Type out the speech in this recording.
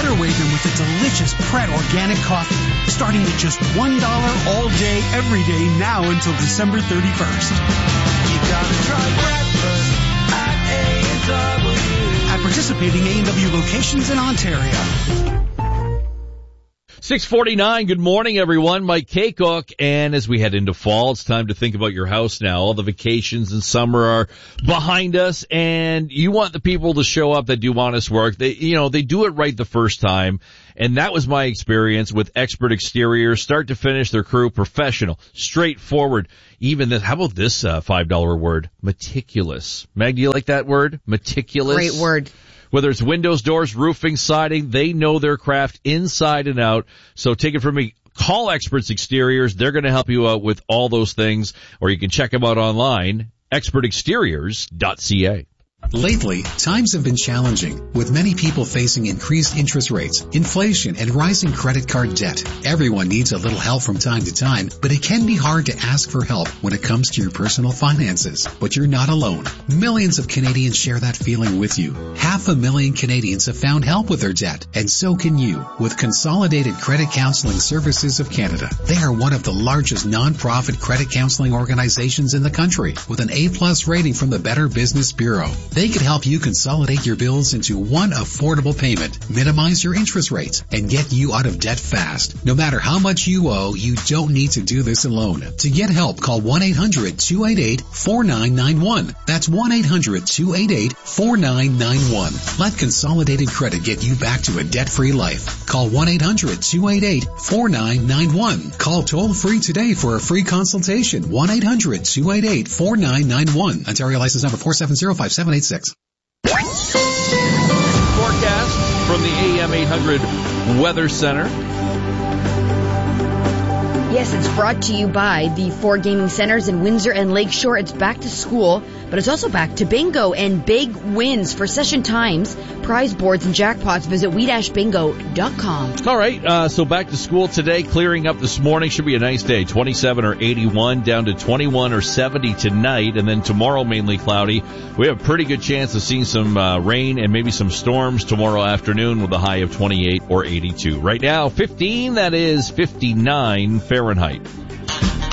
better way than with a delicious Pret organic coffee, starting at just $1 all day, every day, now until December 31st. You gotta try breakfast at A&W. At participating A&W locations in Ontario. 6:49. Good morning, everyone. Mike Kaycock. And as we head into fall, it's time to think about your house now. All the vacations in summer are behind us, and you want the people to show up that do honest work. They do it right the first time. And that was my experience with Expert Exteriors. Start to finish, their crew, professional, straightforward. Even this, how about this $5 word? Meticulous. Meg, do you like that word? Meticulous. Great word. Whether it's windows, doors, roofing, siding, they know their craft inside and out. So take it from me. Call Experts Exteriors. They're going to help you out with all those things. Or you can check them out online, expertexteriors.ca. Lately, times have been challenging, with many people facing increased interest rates, inflation, and rising credit card debt. Everyone needs a little help from time to time, but it can be hard to ask for help when it comes to your personal finances. But you're not alone. Millions of Canadians share that feeling with you. 500,000 Canadians have found help with their debt, and so can you, with Consolidated Credit Counseling Services of Canada. They are one of the largest non-profit credit counseling organizations in the country, with an A+ rating from the Better Business Bureau. They can help you consolidate your bills into one affordable payment, minimize your interest rates, and get you out of debt fast. No matter how much you owe, you don't need to do this alone. To get help, call 1-800-288-4991. That's 1-800-288-4991. Let Consolidated Credit get you back to a debt-free life. Call 1-800-288-4991. Call toll-free today for a free consultation. 1-800-288-4991. Ontario license number 4705786. Forecast from the AM 800 Weather Center. Yes, it's brought to you by the 4 gaming centers in Windsor and Lakeshore. It's back to school, but it's also back to bingo and big wins for session times, prize boards, and jackpots. Visit we-bingo.com. All right, so back to school today, clearing up this morning. Should be a nice day. 27 or 81, down to 21 or 70 tonight, and then tomorrow mainly cloudy. We have a pretty good chance of seeing some rain and maybe some storms tomorrow afternoon with a high of 28 or 82. Right now, 15, that is 59 Fahrenheit.